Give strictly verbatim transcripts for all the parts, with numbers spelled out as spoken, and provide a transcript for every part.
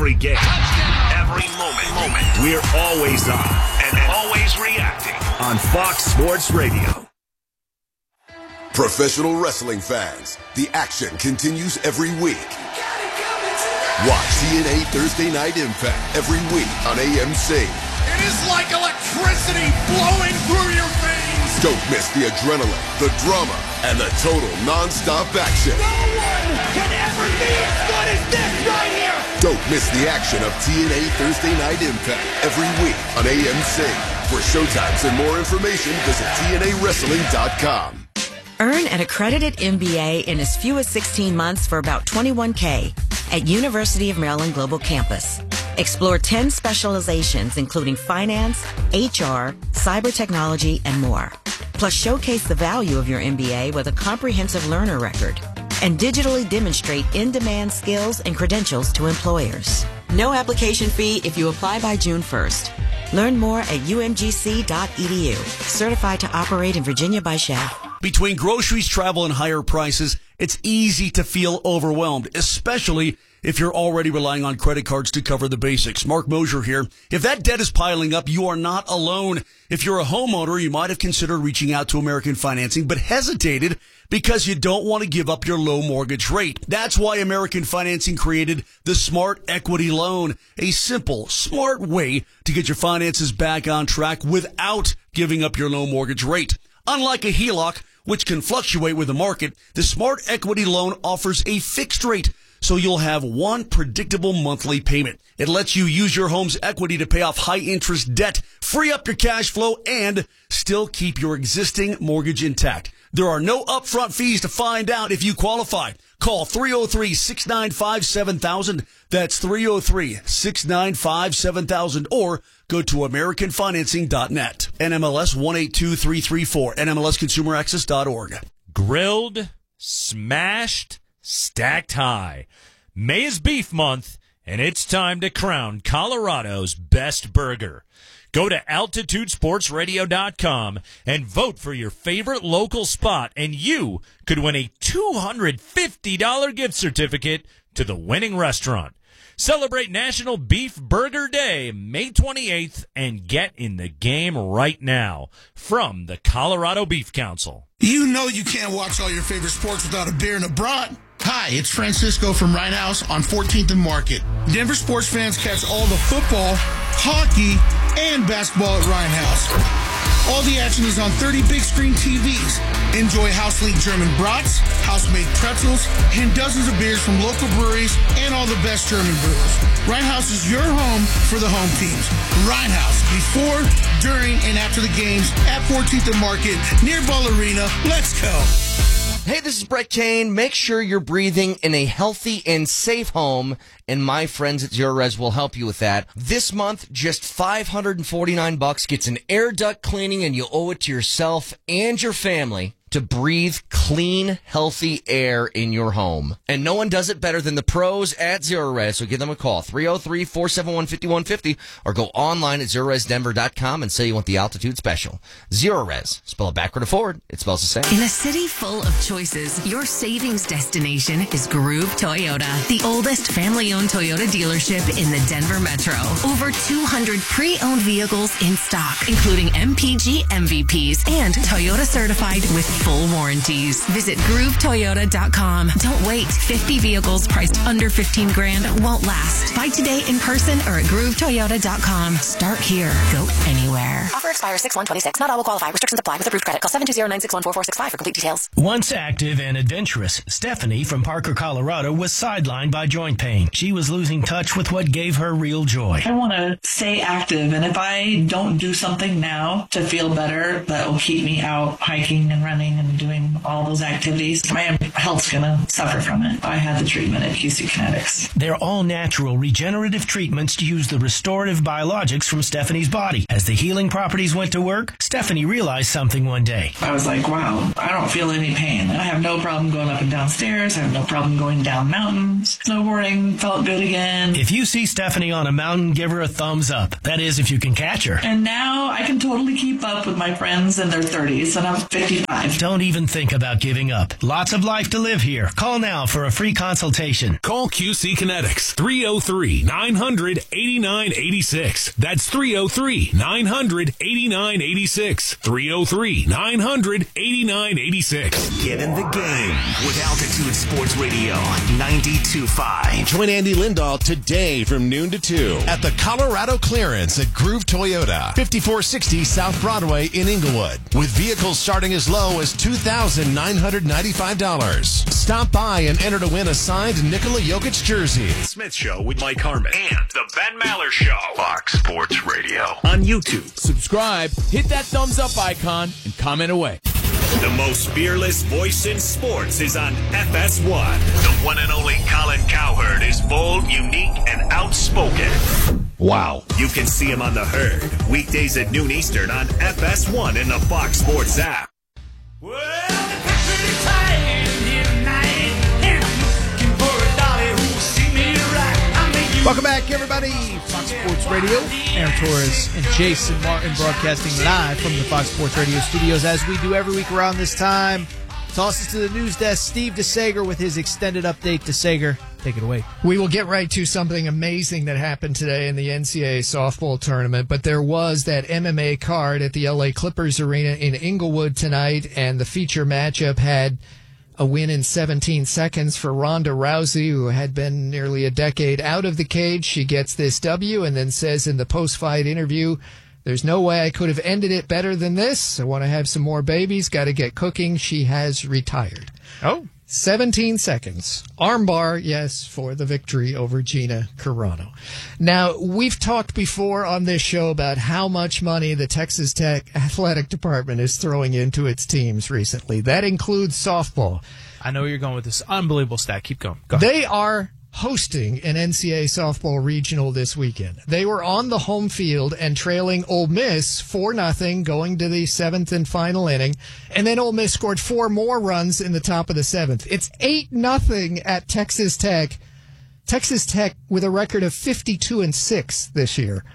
Every game, every moment, moment. We're always on and always reacting on Fox Sports Radio. Professional wrestling fans, the action continues every week. Watch T N A Thursday Night Impact every week on A M C. It is like electricity flowing through your veins. Don't miss the adrenaline, the drama, and the total non-stop action. No one can ever be as good as this right here. Don't miss the action of T N A Thursday Night Impact every week on A M C. For showtimes and more information, visit T N A wrestling dot com. Earn an accredited M B A in as few as sixteen months for about twenty-one thousand dollars at University of Maryland Global Campus. Explore ten specializations, including finance, H R, cyber technology, and more. Plus, showcase the value of your M B A with a comprehensive learner record and digitally demonstrate in-demand skills and credentials to employers. No application fee if you apply by June first. Learn more at U M G C dot E D U. Certified to operate in Virginia by S H A F. Between groceries, travel, and higher prices, it's easy to feel overwhelmed, especially if you're already relying on credit cards to cover the basics. Mark Mosier here. If that debt is piling up, you are not alone. If you're a homeowner, you might have considered reaching out to American Financing, but hesitated because you don't want to give up your low mortgage rate. That's why American Financing created the Smart Equity Loan, a simple, smart way to get your finances back on track without giving up your low mortgage rate. Unlike a H E L O C, which can fluctuate with the market, the Smart Equity Loan offers a fixed rate, so you'll have one predictable monthly payment. It lets you use your home's equity to pay off high-interest debt, free up your cash flow, and still keep your existing mortgage intact. There are no upfront fees to find out if you qualify. Call three oh three, six nine five, seven thousand. That's three oh three, six nine five, seven thousand. Or go to American Financing dot net. N M L S one eight two three three four. N M L S Consumer Access dot org. Grilled, smashed, stacked high. May is beef month, and it's time to crown Colorado's best burger. Go to altitude sports radio dot com and vote for your favorite local spot, and you could win a two hundred fifty dollars gift certificate to the winning restaurant. Celebrate National Beef Burger Day, May twenty-eighth, and get in the game right now. From the Colorado Beef Council. You know you can't watch all your favorite sports without a beer and a brat. Hi, it's Francisco from Ryan House on fourteenth and Market. Denver sports fans catch all the football, hockey, and basketball at Ryan House. All the action is on thirty big screen T Vs. Enjoy House League German brats, house-made pretzels, and dozens of beers from local breweries and all the best German brewers. Ryan House is your home for the home teams. Ryan House, before, during, and after the games at fourteenth and Market near Ball Arena. Let's go. Hey, this is Brett Kane. Make sure you're breathing in a healthy and safe home, and my friends at Zerorez will help you with that. This month, just five hundred forty-nine bucks gets an air duct cleaning, and you owe it to yourself and your family to breathe clean, healthy air in your home. And no one does it better than the pros at Zerorez, so give them a call, three oh three, four seven one, five one five oh, or go online at zerorez denver dot com and say you want the altitude special. Zerorez, spell it backward or forward, it spells the same. In a city full of choices, your savings destination is Groove Toyota, the oldest family-owned Toyota dealership in the Denver Metro. Over two hundred pre-owned vehicles in stock, including M P G M V Ps and Toyota certified with full warranties. Visit groove toyota dot com. Don't wait. fifty vehicles priced under fifteen grand won't last. Buy today in person or at groove toyota dot com. Start here. Go anywhere. Offer expires six one twenty-six. Not all will qualify. Restrictions apply with approved credit. Call seven two zero, nine six one, four four six five for complete details. Once active and adventurous, Stephanie from Parker, Colorado was sidelined by joint pain. She was losing touch with what gave her real joy. I want to stay active, and if I don't do something now to feel better that will keep me out hiking and running and doing all those activities, my health's going to suffer from it. I had the treatment at Q C Kinetics. They're all natural regenerative treatments to use the restorative biologics from Stephanie's body. As the healing properties went to work, Stephanie realized something one day. I was like, wow, I don't feel any pain. I have no problem going up and down stairs. I have no problem going down mountains. Snowboarding felt good again. If you see Stephanie on a mountain, give her a thumbs up. That is, if you can catch her. And now I can totally keep up with my friends in their thirties, and I'm fifty-five. Don't even think about giving up. Lots of life to live here. Call now for a free consultation. Call Q C Kinetics, three oh three, three, nine hundred, eighty-nine eighty-six. That's three oh three, nine hundred, eighty-nine eighty-six. three oh three, nine hundred, eighty-nine eighty-six. Get in the game with Altitude Sports Radio ninety-two point five. Join Andy Lindahl today from noon to two at the Colorado Clearance at Groove Toyota, fifty-four sixty South Broadway in Inglewood, with vehicles starting as low as two thousand nine hundred ninety-five dollars. Stop by and enter to win a signed Nikola Jokic jersey. Smith Show with Mike Harmon and the Ben Maller Show. Fox Sports Radio on YouTube. Subscribe, hit that thumbs up icon, and comment away. The most fearless voice in sports is on F S one. The one and only Colin Cowherd is bold, unique, and outspoken. Wow. You can see him on The Herd, weekdays at noon Eastern on F S one in the Fox Sports app. Well, the pretty tired here tonight, and I'm looking for a dolly who will see me right. I mean, you Welcome back, everybody. Fox Sports Radio. Aaron Torres and Jason Martin broadcasting live from the Fox Sports Radio studios as we do every week around this time. Tosses to the news desk, Steve DeSager with his extended update. DeSager, take it away. We will get right to something amazing that happened today in the N C double A softball tournament, but there was that M M A card at the L A Clippers Arena in Inglewood tonight, and the feature matchup had a win in seventeen seconds for Ronda Rousey, who had been nearly a decade out of the cage. She gets this W and then says in the post-fight interview, "There's no way I could have ended it better than this. I want to have some more babies. Got to get cooking." She has retired. Oh. seventeen seconds. Armbar, yes, for the victory over Gina Carano. Now, we've talked before on this show about how much money the Texas Tech athletic department is throwing into its teams recently. That includes softball. I know where you're going with this unbelievable stat. Keep going. Go ahead. They are hosting an N C double A softball regional this weekend. They were on the home field and trailing Ole Miss four nothing going to the seventh and final inning, and then Ole Miss scored four more runs in the top of the seventh. It's eight nothing at Texas Tech. Texas Tech with a record of fifty-two and six this year.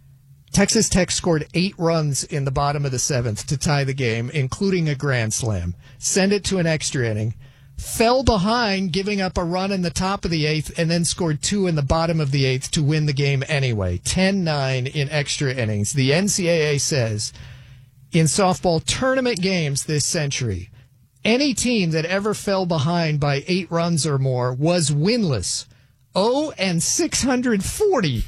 Texas Tech scored eight runs in the bottom of the seventh to tie the game, including a grand slam. Send it to an extra inning. Fell behind, giving up a run in the top of the eighth, and then scored two in the bottom of the eighth to win the game anyway. ten nine in extra innings. The N C double A says in softball tournament games this century, any team that ever fell behind by eight runs or more was winless. oh and six hundred forty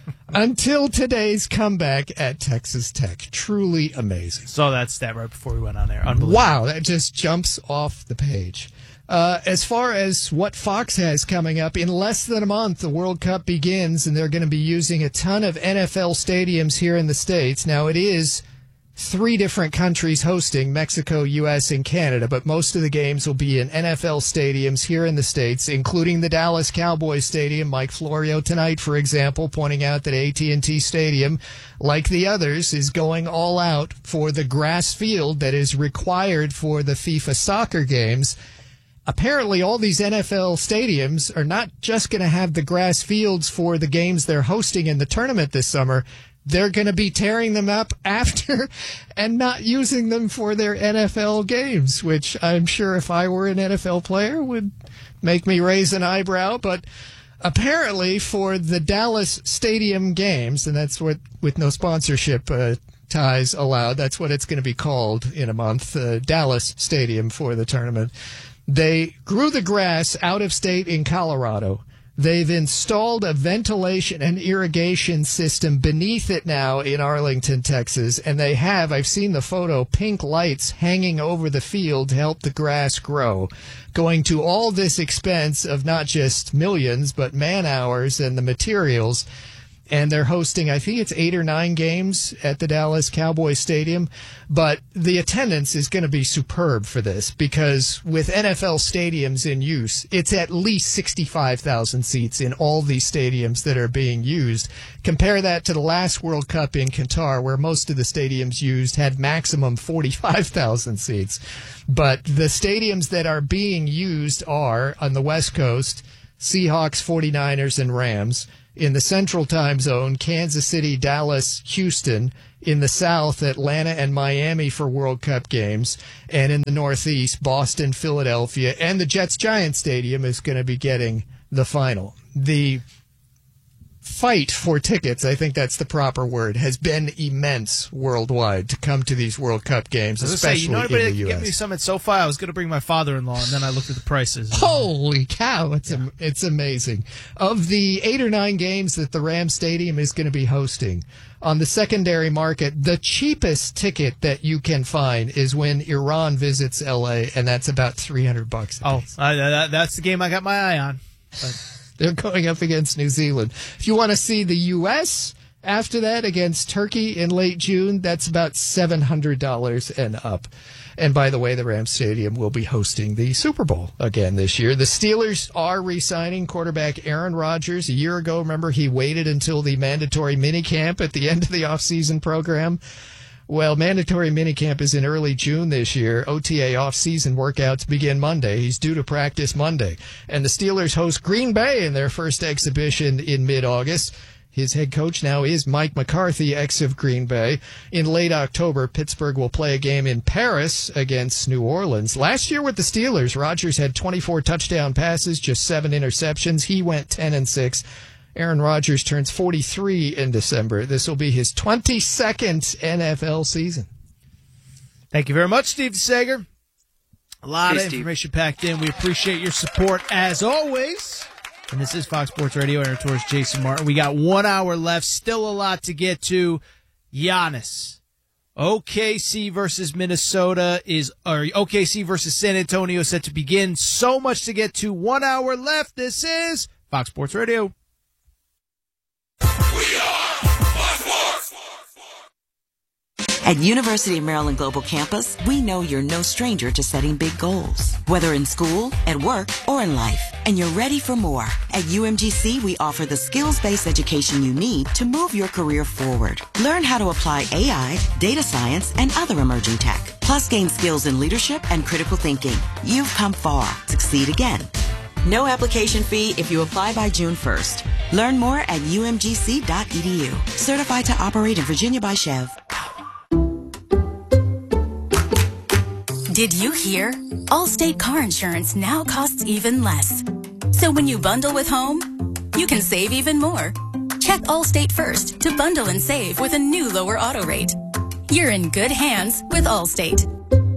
until today's comeback at Texas Tech. Truly amazing. Saw that stat right before we went on there. Unbelievable. Wow, that just jumps off the page. Uh, as far as what Fox has coming up, in less than a month, the World Cup begins, and they're going to be using a ton of N F L stadiums here in the States. Now, it is three different countries hosting, Mexico, U S, and Canada, but most of the games will be in N F L stadiums here in the States, including the Dallas Cowboys Stadium. Mike Florio tonight, for example, pointing out that A T and T Stadium, like the others, is going all out for the grass field that is required for the FIFA soccer games. Apparently, all these N F L stadiums are not just going to have the grass fields for the games they're hosting in the tournament this summer. They're going to be tearing them up after and not using them for their N F L games, which I'm sure if I were an N F L player would make me raise an eyebrow. But apparently for the Dallas Stadium games, and that's what, with no sponsorship uh, ties allowed, that's what it's going to be called in a month, uh, Dallas Stadium for the tournament. They grew the grass out of state in Colorado. They've installed a ventilation and irrigation system beneath it now in Arlington, Texas, and they have, I've seen the photo, pink lights hanging over the field to help the grass grow. Going to all this expense of not just millions, but man hours and the materials. And they're hosting, I think it's eight or nine games at the Dallas Cowboys Stadium. But the attendance is going to be superb for this because with N F L stadiums in use, it's at least sixty-five thousand seats in all these stadiums that are being used. Compare that to the last World Cup in Qatar, where most of the stadiums used had maximum forty-five thousand seats. But the stadiums that are being used are, on the West Coast, Seahawks, forty-niners, and Rams. In the Central Time Zone, Kansas City, Dallas, Houston. In the South, Atlanta and Miami for World Cup games. And in the Northeast, Boston, Philadelphia. And the Jets-Giants Stadium is going to be getting the final. The fight for tickets, I think that's the proper word, has been immense worldwide to come to these World Cup games, I was especially gonna say, you know anybody in that the can U S. give me some at SoFi? I was going to bring my father-in-law, and then I looked at the prices. Holy cow, it's am- it's amazing. Of the eight or nine games that the Ram Stadium is going to be hosting, on the secondary market, the cheapest ticket that you can find is when Iran visits L A, and that's about three hundred bucks. Oh, uh, that, that's the game I got my eye on. But they're going up against New Zealand. If you want to see the U S after that against Turkey in late June, that's about seven hundred dollars and up. And by the way, the Rams Stadium will be hosting the Super Bowl again this year. The Steelers are re-signing quarterback Aaron Rodgers. A year ago, remember, he waited until the mandatory minicamp at the end of the offseason program. Well, mandatory minicamp is in early June this year. O T A off-season workouts begin Monday. He's due to practice Monday. And the Steelers host Green Bay in their first exhibition in mid-August. His head coach now is Mike McCarthy, ex of Green Bay. In late October, Pittsburgh will play a game in Paris against New Orleans. Last year with the Steelers, Rodgers had twenty-four touchdown passes, just seven interceptions. He went ten and six. Aaron Rodgers turns forty-three in December. This will be his twenty-second N F L season. Thank you very much, Steve DeSager. A lot Hey, of Steve. information packed in. We appreciate your support as always. And this is Fox Sports Radio. Aaron Torres, Jason Martin. We got one hour left. Still a lot to get to. Giannis. O K C versus Minnesota is, or O K C versus San Antonio set to begin. So much to get to. One hour left. This is Fox Sports Radio. At University of Maryland Global Campus, we know you're no stranger to setting big goals, whether in school, at work, or in life, and you're ready for more. At U M G C, we offer the skills-based education you need to move your career forward. Learn how to apply A I, data science, and other emerging tech, plus gain skills in leadership and critical thinking. You've come far. Succeed again. No application fee if you apply by June first. Learn more at U M G C dot E D U. Certified to operate in Virginia by Chev. Did you hear? Allstate car insurance now costs even less. So when you bundle with home, you can save even more. Check Allstate first to bundle and save with a new lower auto rate. You're in good hands with Allstate.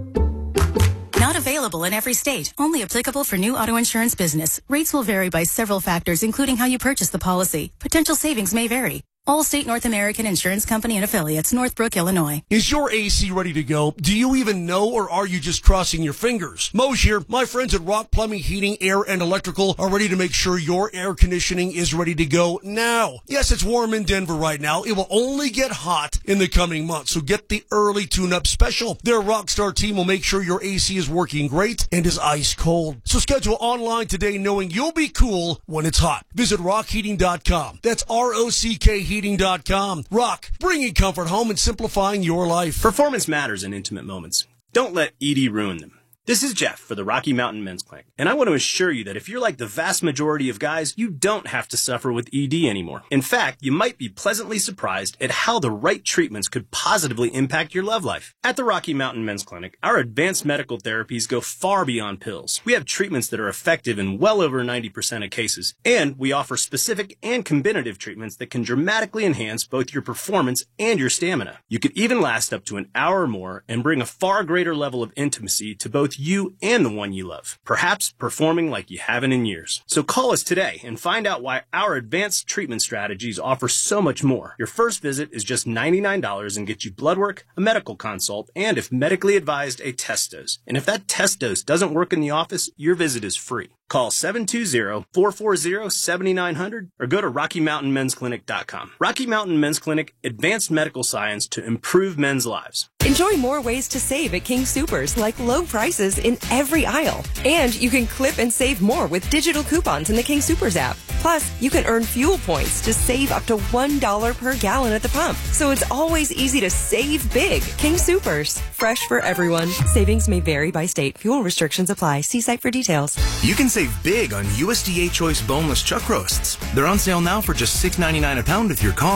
Not available in every state. Only applicable for new auto insurance business. Rates will vary by several factors, including how you purchase the policy. Potential savings may vary. Allstate North American Insurance Company and Affiliates, Northbrook, Illinois. Is your A C ready to go? Do you even know, or are you just crossing your fingers? Moj here. My friends at Rock Plumbing, Heating, Air, and Electrical are ready to make sure your air conditioning is ready to go now. Yes, it's warm in Denver right now. It will only get hot in the coming months, so get the early tune-up special. Their Rockstar team will make sure your A C is working great and is ice cold. So schedule online today knowing you'll be cool when it's hot. Visit rock heating dot com. That's R O C K heating dot com. Rock, bringing comfort home and simplifying your life. Performance matters in intimate moments. Don't let E D ruin them. This is Jeff for the Rocky Mountain Men's Clinic, and I want to assure you that if you're like the vast majority of guys, you don't have to suffer with E D anymore. In fact, you might be pleasantly surprised at how the right treatments could positively impact your love life. At the Rocky Mountain Men's Clinic, our advanced medical therapies go far beyond pills. We have treatments that are effective in well over ninety percent of cases, and we offer specific and combinative treatments that can dramatically enhance both your performance and your stamina. You could even last up to an hour or more and bring a far greater level of intimacy to both you and the one you love, perhaps performing like you haven't in years. So call us today and find out why our advanced treatment strategies offer so much more. Your first visit is just ninety-nine dollars and gets you blood work, a medical consult, and if medically advised, a test dose. And if that test dose doesn't work in the office, your visit is free. Call seven two zero, four four zero, seven nine zero zero or go to rocky mountain men's clinic dot com. Rocky Mountain Men's Clinic, advanced medical science to improve men's lives. Enjoy more ways to save at King Soopers, like low prices in every aisle. And you can clip and save more with digital coupons in the King Soopers app. Plus, you can earn fuel points to save up to one dollar per gallon at the pump. So it's always easy to save big. King Soopers, fresh for everyone. Savings may vary by state. Fuel restrictions apply. See site for details. You can save big on U S D A Choice boneless chuck roasts. They're on sale now for just six ninety-nine a pound with your card.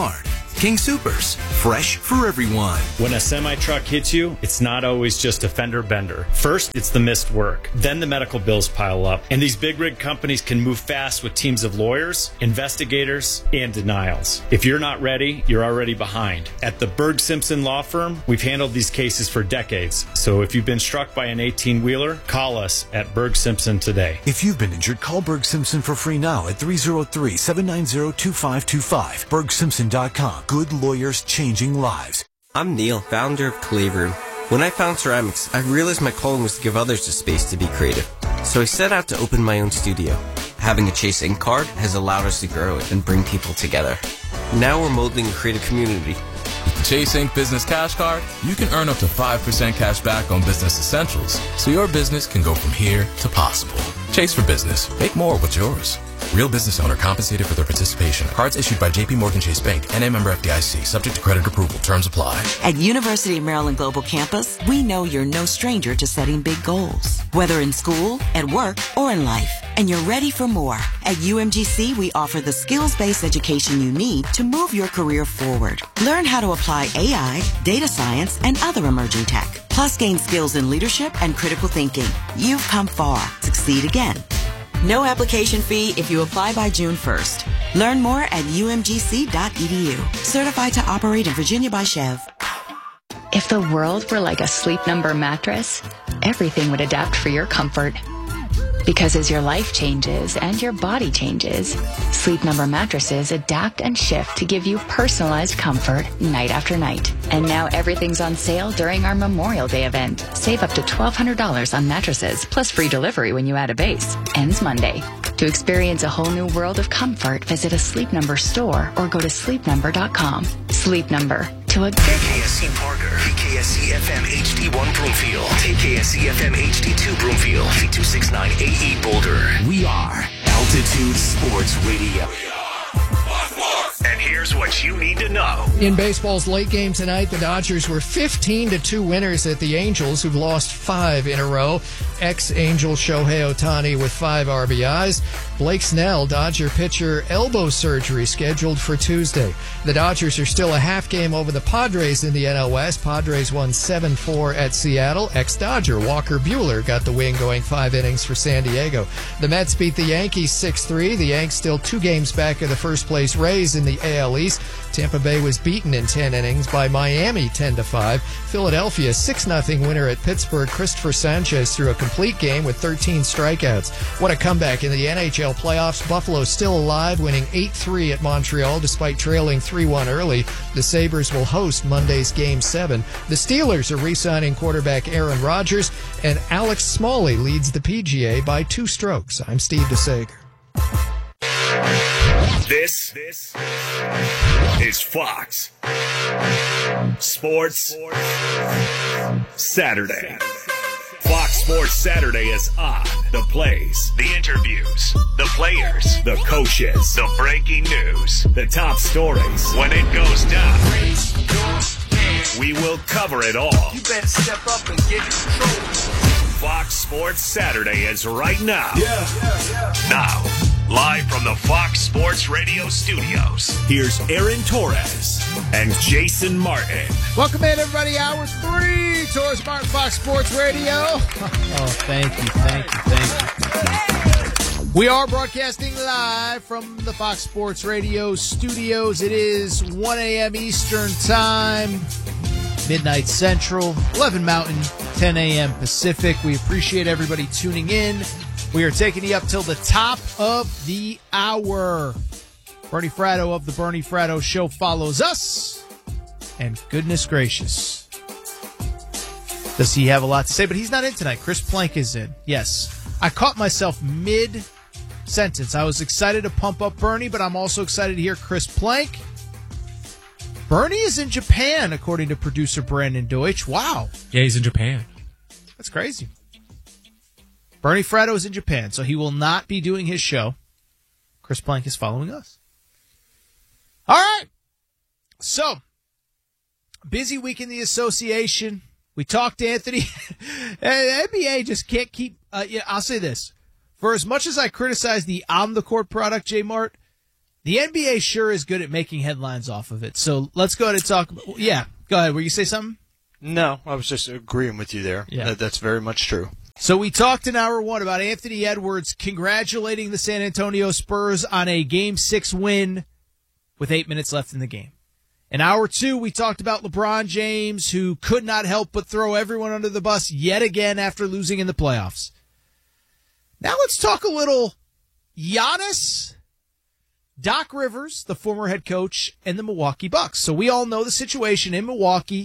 King Soopers, fresh for everyone. When a semi-truck hits you, it's not always just a fender bender. First, it's the missed work. Then the medical bills pile up. And these big rig companies can move fast with teams of lawyers, investigators, and denials. If you're not ready, you're already behind. At the Berg Simpson Law Firm, we've handled these cases for decades. So if you've been struck by an eighteen-wheeler, call us at Berg Simpson today. If you've been injured, call Berg Simpson for free now at three oh three, seven nine zero, two five two five. berg simpson dot com. Good lawyers changing lives. I'm Neil, founder of Clay Room. When I found ceramics, I realized my calling was to give others the space to be creative. So I set out to open my own studio. Having a Chase Ink card has allowed us to grow it and bring people together. Now we're molding a creative community. With the Chase Ink Business Cash Card, you can earn up to five percent cash back on business essentials, so your business can go from here to possible. Chase for business. Make more with yours. Real business owner compensated for their participation. Cards issued by J P Morgan Chase Bank, N A member F D I C, subject to credit approval. Terms apply. At University of Maryland Global Campus, we know you're no stranger to setting big goals, whether in school, at work, or in life, and you're ready for more. At U M G C, we offer the skills-based education you need to move your career forward. Learn how to apply A I, data science, and other emerging tech, plus gain skills in leadership and critical thinking. You've come far. Succeed again. No application fee if you apply by June first. Learn more at u m g c dot e d u. Certified to operate in Virginia by Chev. If the world were like a Sleep Number mattress, everything would adapt for your comfort. Because as your life changes and your body changes, Sleep Number mattresses adapt and shift to give you personalized comfort night after night. And now everything's on sale during our Memorial Day event. Save up to twelve hundred dollars on mattresses, plus free delivery when you add a base. Ends Monday. To experience a whole new world of comfort, visit a Sleep Number store or go to sleep number dot com. Sleep Number. To a K K S C Parker, K K S C F M H D one Broomfield, K K S C F M H D two Broomfield, V two sixty-nine A E Boulder. We are Altitude Sports Radio. And here's what you need to know. In baseball's late game tonight, the Dodgers were fifteen to two winners at the Angels, who've lost five in a row. Ex-Angel Shohei Ohtani with five R B Is. Blake Snell, Dodger pitcher, elbow surgery scheduled for Tuesday. The Dodgers are still a half game over the Padres in the N L West. Padres won seven four at Seattle. Ex-Dodger Walker Buehler got the win, going five innings for San Diego. The Mets beat the Yankees six three. The Yanks still two games back of the first-place Rays in the A L East. Tampa Bay was beaten in ten innings by Miami ten to five. Philadelphia six nothing winner at Pittsburgh. Christopher Sanchez threw a complete game with thirteen strikeouts. What a comeback in the N H L playoffs. Buffalo still alive, winning eight three at Montreal despite trailing three one early. The Sabres will host Monday's Game seven. The Steelers are re-signing quarterback Aaron Rodgers, and Alex Smalley leads the P G A by two strokes. I'm Steve DeSager. This, this is Fox Sports Saturday. Fox Sports Saturday is on. The plays, the interviews, the players, the coaches, the breaking news, the top stories. When it goes down, we will cover it all. You better step up and get control. Fox Sports Saturday is right now. Yeah, yeah, yeah. Now, live from the Fox Sports Radio studios, here's Aaron Torres and Jason Martin. Welcome in, everybody. Hour three, Torres Martin, Fox Sports Radio. Oh, thank you, thank you, thank you. We are broadcasting live from the Fox Sports Radio studios. It is one a.m. Eastern Time, midnight Central, eleven Mountain, ten a.m. Pacific. We appreciate everybody tuning in. We are taking you up till the top of the hour. Bernie Fratto of the Bernie Fratto Show follows us. And goodness gracious, does he have a lot to say? But he's not in tonight. Chris Plank is in. Yes. I caught myself mid-sentence. I was excited to pump up Bernie, but I'm also excited to hear Chris Plank. Bernie is in Japan, according to producer Brandon Deutsch. Wow. Yeah, he's in Japan. That's crazy. Bernie Fratto is in Japan, so he will not be doing his show. Chris Plank is following us. All right. So, busy week in the association. We talked to Anthony. N B A just can't keep... Uh, yeah, I'll say this. For as much as I criticize the on-the-court product, J-Mart, The N B A sure is good at making headlines off of it. So let's go ahead and talk about, yeah, go ahead. Were you say something? No, I was just agreeing with you there. Yeah. That, that's very much true. So we talked in hour one about Anthony Edwards congratulating the San Antonio Spurs on a game six win with eight minutes left in the game. In hour two, we talked about LeBron James, who could not help but throw everyone under the bus yet again after losing in the playoffs. Now let's talk a little Giannis, Doc Rivers, the former head coach, and the Milwaukee Bucks. So we all know the situation in Milwaukee.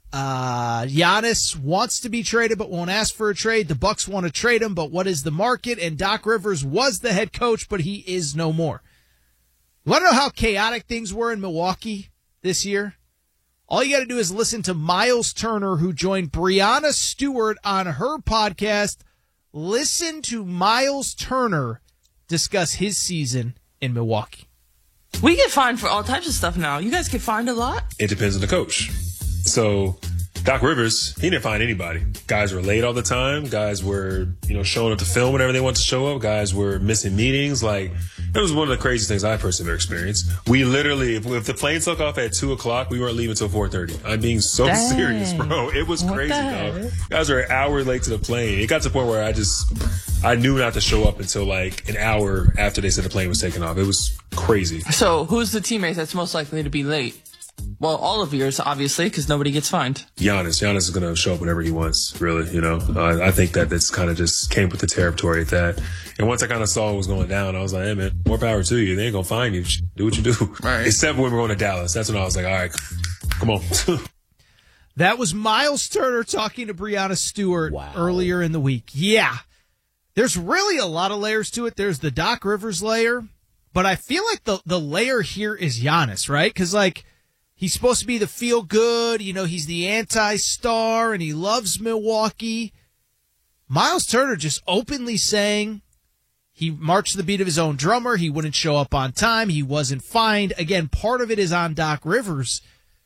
Uh, Giannis wants to be traded but won't ask for a trade. The Bucks want to trade him, but what is the market? And Doc Rivers was the head coach, but he is no more. You want to know how chaotic things were in Milwaukee this year? All you got to do is listen to Miles Turner, who joined Breanna Stewart on her podcast. Listen to Miles Turner discuss his season in Milwaukee. We get fined for all types of stuff now. You guys get fined a lot? It depends on the coach. So Doc Rivers, he didn't find anybody. Guys were late all the time. Guys were, you know, showing up to film whenever they wanted to show up. Guys were missing meetings. Like, it was one of the craziest things I personally ever experienced. We literally, if, if the plane took off at two o'clock, we weren't leaving until four thirty. I'm being so Dang. serious, bro. It was What crazy, the dog. heck? Guys were an hour late to the plane. It got to the point where I just, I knew not to show up until like an hour after they said the plane was taking off. It was crazy. So who's the teammate that's most likely to be late? Well, all of yours, obviously, because nobody gets fined. Giannis. Giannis is going to show up whenever he wants, really, you know. Uh, I think that that's kind of just came with the territory at that. And once I kind of saw what was going down, I was like, hey, man, more power to you. They ain't going to find you. Do what you do. Right. Except when we're going to Dallas. That's when I was like, all right, come on. That was Miles Turner talking to Breanna Stewart earlier in the week. Yeah. There's really a lot of layers to it. There's the Doc Rivers layer, but I feel like the, the layer here is Giannis, right? Because, like, he's supposed to be the feel-good, you know, he's the anti-star, and he loves Milwaukee. Miles Turner just openly saying he marched to the beat of his own drummer, he wouldn't show up on time, he wasn't fined. Again, part of it is on Doc Rivers.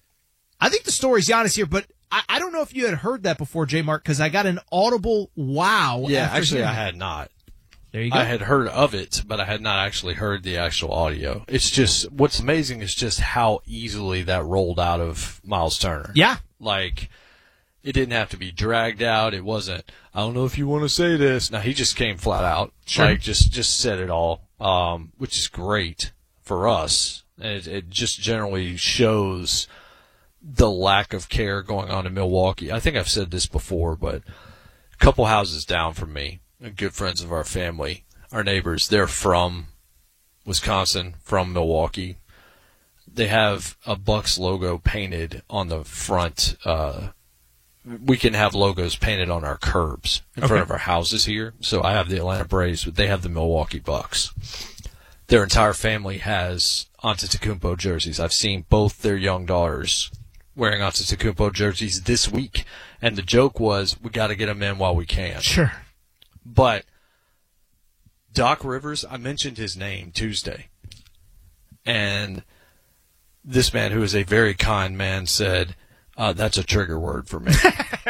I think the story's Giannis here, but I, I don't know if you had heard that before, J. Mark, because I got an audible wow. Yeah, after actually, hearing I it. had not. There you go. I had heard of it, but I had not actually heard the actual audio. It's just, what's amazing is just how easily that rolled out of Miles Turner. Yeah. Like, it didn't have to be dragged out. It wasn't, I don't know if you want to say this. No, he just came flat out. Sure. Like, just, just said it all, um, which is great for us. And it, it just generally shows the lack of care going on in Milwaukee. I think I've said this before, but a couple houses down from me, good friends of our family, our neighbors, they're from Wisconsin, from Milwaukee. They have a Bucks logo painted on the front. Uh, we can have logos painted on our curbs in Okay. front of our houses here. So I have the Atlanta Braves, but they have the Milwaukee Bucks. Their entire family has Antetokounmpo jerseys. I've seen both their young daughters wearing Antetokounmpo jerseys this week. And the joke was, we got to get them in while we can. Sure. But Doc Rivers, I mentioned his name Tuesday, and this man, who is a very kind man, said, uh, that's a trigger word for me.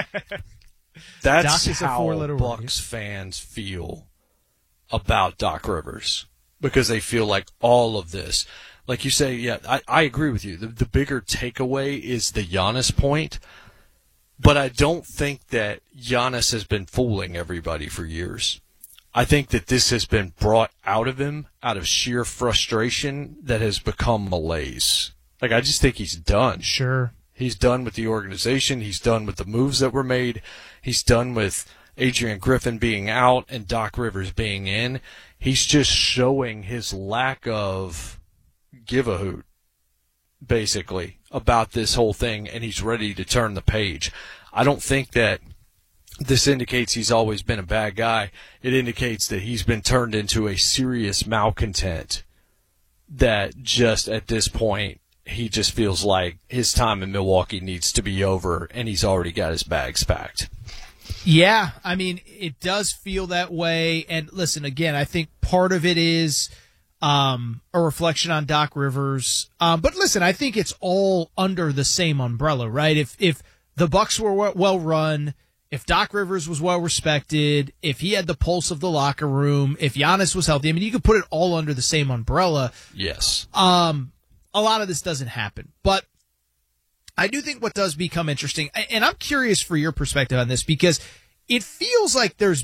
That's Doc is a how four-letter word. Bucks fans feel about Doc Rivers, because they feel like all of this, like you say, yeah, I, I agree with you. The, the bigger takeaway is the Giannis point. But I don't think that Giannis has been fooling everybody for years. I think that this has been brought out of him out of sheer frustration that has become malaise. Like, I just think he's done. Sure. He's done with the organization. He's done with the moves that were made. He's done with Adrian Griffin being out and Doc Rivers being in. He's just showing his lack of give a hoot, basically, about this whole thing, and he's ready to turn the page. I don't think that this indicates he's always been a bad guy. It indicates that he's been turned into a serious malcontent that just at this point he just feels like his time in Milwaukee needs to be over, and he's already got his bags packed. Yeah, I mean, it does feel that way. And listen, again, I think part of it is um, a reflection on Doc Rivers. Um, but listen, I think it's all under the same umbrella, right? If if the Bucks were well run, if Doc Rivers was well respected, if he had the pulse of the locker room, if Giannis was healthy, I mean, you could put it all under the same umbrella. Yes. Um, a lot of this doesn't happen. But I do think what does become interesting, and I'm curious for your perspective on this, because it feels like there's